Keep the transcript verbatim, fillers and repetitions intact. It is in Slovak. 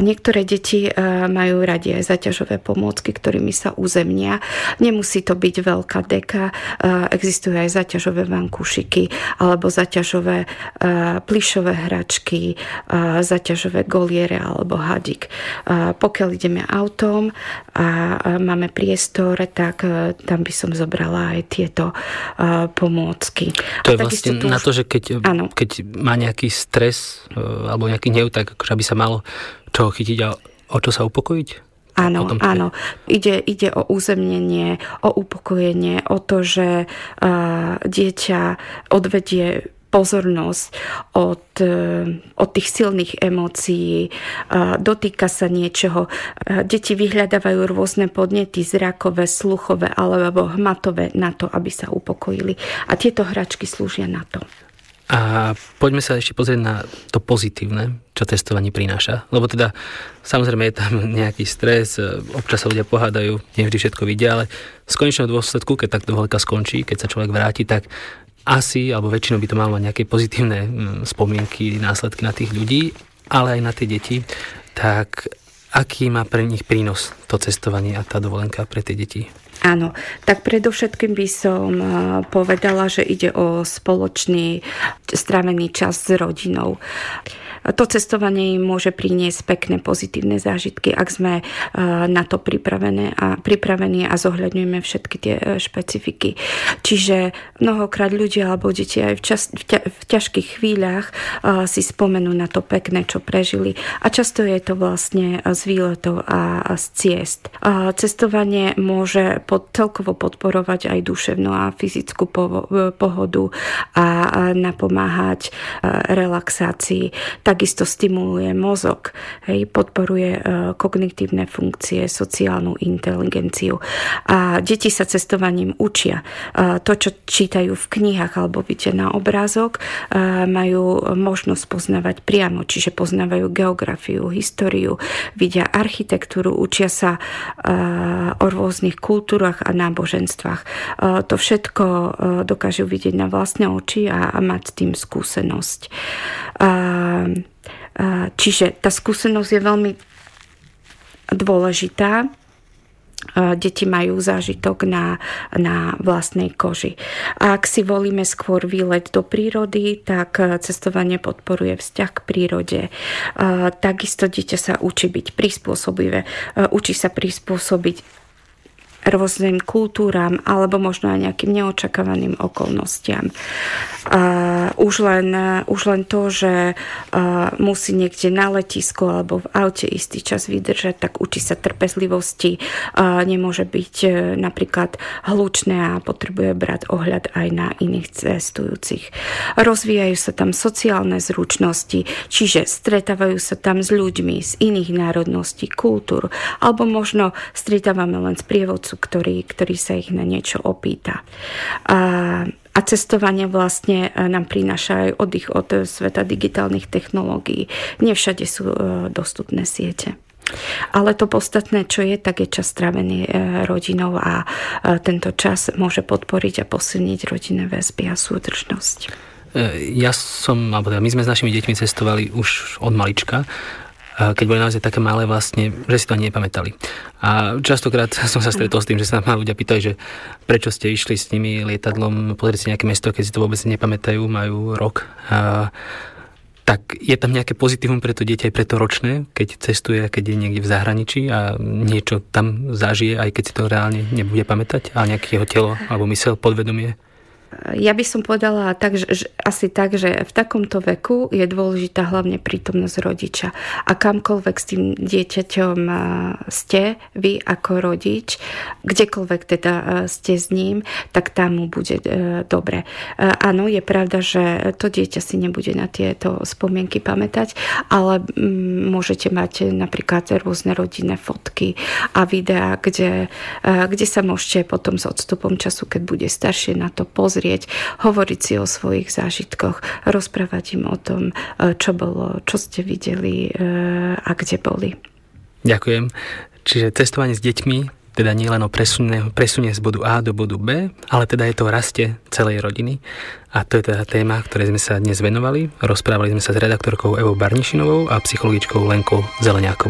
Niektoré deti majú radi aj zaťažové pomôcky, ktorými sa uzemnia. Nemusí to byť veľká deka, existujú aj zaťažové vankúšiky alebo zaťažové plyšové hračky, zaťažové goliere alebo hadík. Pokiaľ ideme autom a máme priestor, tak tam by som zobrala aj tieto pomôcky. To je vlastne na to, že keď, keď má nejaký stres alebo nejaký hnev, tak akože by sa malo čoho chytiť a o čo sa upokojiť? Áno, tom, áno. Ide, ide o uzemnenie, o upokojenie, o to, že uh, dieťa odvedie pozornosť od, od tých silných emócií, dotýka sa niečoho. Deti vyhľadávajú rôzne podnety zrakové, sluchové alebo hmatové na to, aby sa upokojili. A tieto hračky slúžia na to. A poďme sa ešte pozrieť na to pozitívne, čo testovanie prináša. Lebo teda, samozrejme je tam nejaký stres, občas sa ľudia pohádajú, nevždy všetko vidia, ale v konečnom dôsledku, keď tak dovolenka skončí, keď sa človek vráti, tak asi, alebo väčšinou by to malo mať nejaké pozitívne spomienky, následky na tých ľudí, ale aj na tie deti. Tak aký má pre nich prínos to cestovanie a tá dovolenka pre tie deti? Áno, tak predovšetkým by som povedala, že ide o spoločný strávený čas s rodinou. To cestovanie im môže priniesť pekné pozitívne zážitky, ak sme na to pripravené a pripravení a zohľadňujeme všetky tie špecifiky. Čiže mnohokrát ľudia alebo deti aj v, čas, v, ťa, v ťažkých chvíľach si spomenú na to pekné, čo prežili. A často je to vlastne z výletov a z ciest. Cestovanie môže pod, celkovo podporovať aj duševnú a fyzickú pohodu a napomáhať relaxácii. Takisto stimuluje mozog, hej, podporuje kognitívne funkcie, sociálnu inteligenciu. A deti sa cestovaním učia. To, čo čítajú v knihách alebo vidia na obrázok, majú možnosť poznávať priamo, čiže poznávajú geografiu, históriu, vidia architektúru, učia sa o rôznych kultúrach a náboženstvách. To všetko dokážu vidieť na vlastné oči a mať s tým skúsenosť. Čiže tá skúsenosť je veľmi dôležitá. Deti majú zážitok na, na vlastnej koži. A ak si volíme skôr výlet do prírody, tak cestovanie podporuje vzťah k prírode. Takisto dieťa sa učí byť prispôsobivé. Učí sa prispôsobiť rôznym kultúram alebo možno aj nejakým neočakávaným okolnostiam. Uh, už, len, uh, už len to, že uh, musí niekde na letisku alebo v aute istý čas vydržať, tak učí sa trpezlivosti. Uh, nemôže byť uh, napríklad hlučné a potrebuje brať ohľad aj na iných cestujúcich. Rozvíjajú sa tam sociálne zručnosti, čiže stretávajú sa tam s ľuďmi z iných národností, kultúr, alebo možno stretávame len sprievodcu, Ktorý, ktorý sa ich na niečo opýta. A, a cestovanie vlastne nám prináša aj oddych od sveta digitálnych technológií. Nie všade sú dostupné siete. Ale to podstatné, čo je, tak je čas strávený rodinou a tento čas môže podporiť a posilniť rodinné väzby a súdržnosť. Ja som, alebo my sme s našimi deťmi cestovali už od malička, keď boli naozaj také malé vlastne, že si to ani nepamätali. A častokrát som sa stretol s tým, že sa nám ľudia pýtajú, že prečo ste išli s nimi lietadlom, pozrieť si nejaké mesto, keď si to vôbec nepamätajú, majú rok. A, tak je tam nejaké pozitívum pre to dieťa aj pre to ročné, keď cestuje, keď je niekde v zahraničí a niečo tam zažije, aj keď si to reálne nebude pamätať, ale nejaké jeho telo alebo mysel, podvedomie? Ja by som povedala tak, že, že, asi tak, že v takomto veku je dôležitá hlavne prítomnosť rodiča. A kamkoľvek s tým dieťaťom ste, vy ako rodič, kdekoľvek teda ste s ním, tak tam mu bude dobre. Áno, je pravda, že to dieťa si nebude na tieto spomienky pamätať, ale môžete mať napríklad rôzne rodinné fotky a videá, kde, kde sa môžete potom s odstupom času, keď bude staršie, na to pozrieť, hovoriť si o svojich zážitkoch, rozprávať im o tom, čo bolo, čo ste videli a kde boli. Ďakujem. Čiže cestovanie s deťmi, teda nie len o presunie, presunie z bodu A do bodu B, ale teda je to o raste celej rodiny. A to je teda téma, ktorej sme sa dnes venovali. Rozprávali sme sa s redaktorkou Evou Barnišinovou a psychologičkou Lenkou Zeleniakovou.